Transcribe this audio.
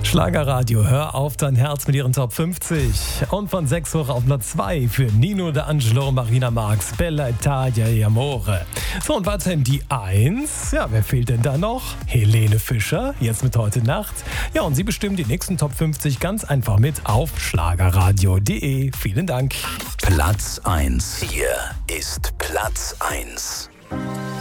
Schlagerradio, hör auf dein Herz mit ihren Top 50. Und von 6 hoch auf Platz 2 für Nino D'Angelo, Marina Marx, Bella Italia e Amore. So, und weiterhin die 1. Ja, wer fehlt denn da noch? Helene Fischer, jetzt mit Heute Nacht. Ja, und sie bestimmt die nächsten Top 50 ganz einfach mit auf schlagerradio.de. Vielen Dank. Platz 1. Hier ist Platz 1.